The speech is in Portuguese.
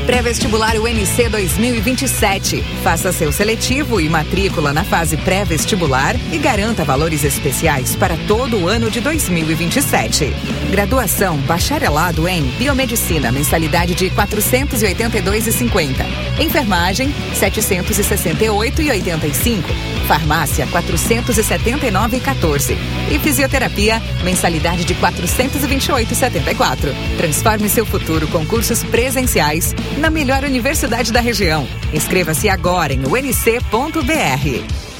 Pré-vestibular UNC 2027. Faça seu seletivo e matrícula na fase pré-vestibular e garanta valores especiais para todo o ano de 2027. Graduação bacharelado em Biomedicina, mensalidade de R$ 482,50. Enfermagem, R$ 768,85. Farmácia, R$ 479,14. E fisioterapia, mensalidade de R$ 428,74. Transforme seu futuro com cursos presenciais na melhor universidade da região. Inscreva-se agora em unc.br.